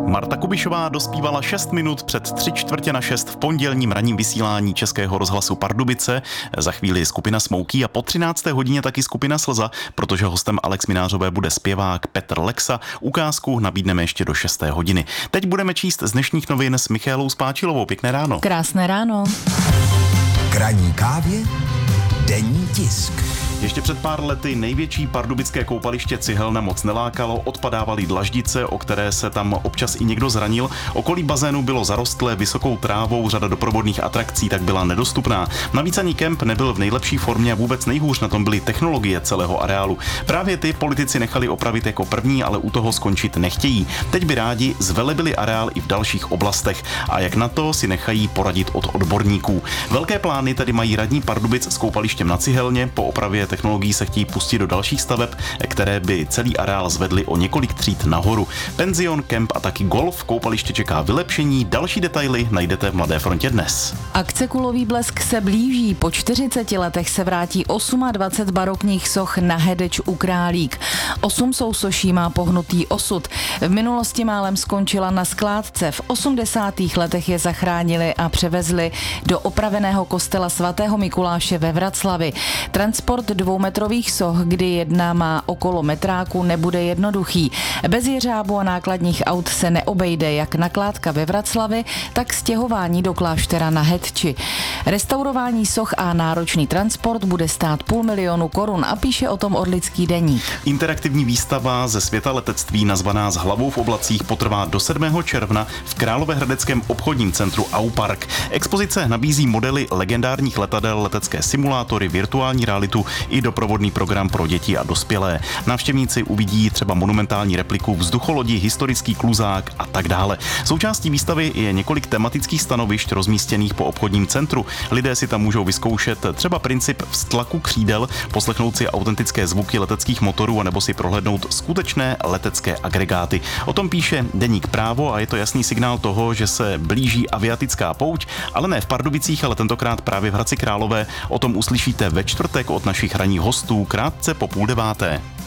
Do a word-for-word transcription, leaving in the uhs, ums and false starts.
Marta Kubišová dospívala šest minut před tři čtvrtě na šest v pondělním ranním vysílání Českého rozhlasu Pardubice. Za chvíli skupina Smouky a po třinácté hodině taky skupina Slza, protože hostem Alex Minářové bude zpěvák Petr Lexa. Ukázku nabídneme ještě do šesté hodiny. Teď budeme číst z dnešních novin s Michaelou Spáčilovou. Pěkné ráno. Krásné ráno. K ranní kávě denní tisk. Ještě před pár lety největší pardubické koupaliště Cihelna moc nelákalo, odpadávaly dlaždice, o které se tam občas i někdo zranil. Okolí bazénu bylo zarostlé vysokou trávou, řada doprovodných atrakcí tak byla nedostupná. Navíc ani kemp nebyl v nejlepší formě a vůbec nejhůř na tom byly technologie celého areálu. Právě ty politici nechali opravit jako první, ale u toho skončit nechtějí. Teď by rádi zvelebili areál i v dalších oblastech a jak na to si nechají poradit od odborníků. Velké plány tedy mají radní Pardubic s koupalištěm na Cihelně. Po opravě technologií se chtějí pustit do dalších staveb, které by celý areál zvedly o několik tříd nahoru. Penzion, kemp a taky golf, koupaliště čeká vylepšení. Další detaily najdete v Mladé frontě dnes. Akce Kulový blesk se blíží. Po čtyřiceti letech se vrátí dvacet osm barokních soch na Hedeč u Králík. Osm sousoší má pohnutý osud. V minulosti málem skončila na skládce. V osmdesátých letech je zachránili a převezli do opraveného kostela svatého Mikuláše ve Vraclavi. Transport dvoumetrových soch, kdy jedna má okolo metráku, nebude jednoduchý. Bez jeřábu a nákladních aut se neobejde jak nakládka ve Vraclavi, tak stěhování do kláštera na Hedči. Restaurování soch a náročný transport bude stát půl milionu korun a píše o tom Orlický deník. Interaktivní výstava ze světa letectví nazvaná S hlavou v oblacích potrvá do sedmého června v Královéhradeckém obchodním centru Aupark. Expozice nabízí modely legendárních letadel, letecké simulátory, virtuální realitu i doprovodný program pro děti a dospělé. Návštěvníci uvidí třeba monumentální repliku vzducholodi, historický kluzák a tak dále. Součástí výstavy je několik tematických stanovišť rozmístěných po obchodním centru. Lidé si tam můžou vyzkoušet třeba princip vztlaku křídel, poslechnout si autentické zvuky leteckých motorů a nebo si prohlédnout skutečné letecké agregáty. O tom píše deník Právo a je to jasný signál toho, že se blíží aviatická pouť, ale ne v Pardubicích, ale tentokrát právě v Hradci Králové. O tom uslyšíte ve čtvrtek od našich ranních hostů krátce po půl deváté.